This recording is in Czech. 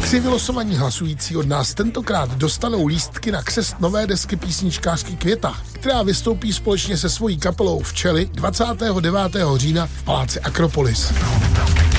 3 vylosovaní hlasující od nás tentokrát dostanou lístky na křest nové desky písničkářky Květa, která vystoupí společně se svojí kapelou Včely 29. října v paláci Akropolis.